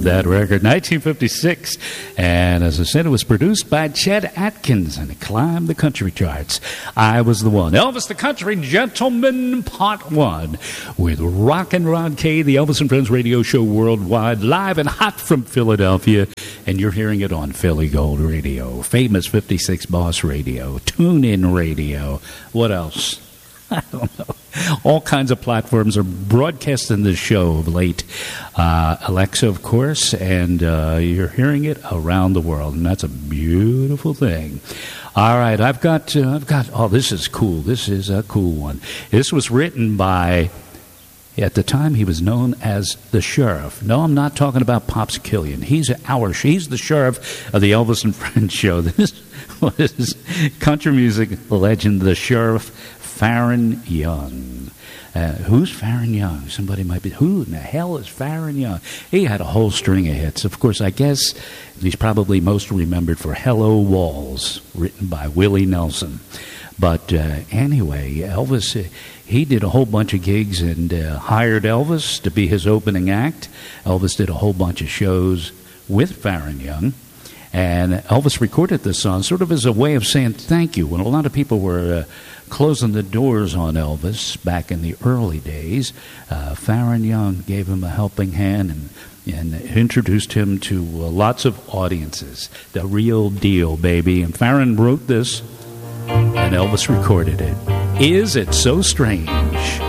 that record, 1956. And as I said, it was produced by Chet Atkins, and it climbed the country charts. I Was the One. Elvis the Country Gentleman, Part 1, with Rockin' Rod K, the Elvis and Friends radio show worldwide, live and hot from Philadelphia. And you're hearing it on Philly Gold Radio, Famous 56 Boss Radio, TuneIn Radio. What else? I don't know. All kinds of platforms are broadcasting the show of late. Alexa, of course, and you're hearing it around the world, and that's a beautiful thing. All right, I've got. Oh, this is cool. This is a cool one. This was written by. At the time, he was known as the Sheriff. No, I'm not talking about Pops Killian. He's the Sheriff of the Elvis and Friends show. This was country music legend, the Sheriff, Faron Young. Who's Faron Young? Somebody might be, who in the hell is Faron Young? He had a whole string of hits. Of course, I guess he's probably most remembered for Hello Walls, written by Willie Nelson. But anyway, Elvis, he did a whole bunch of gigs and hired Elvis to be his opening act. Elvis did a whole bunch of shows with Faron Young. And Elvis recorded this song sort of as a way of saying thank you. When a lot of people were closing the doors on Elvis back in the early days, Faron Young gave him a helping hand and introduced him to lots of audiences. The real deal, baby. And Faron wrote this, and Elvis recorded it. Is It So Strange?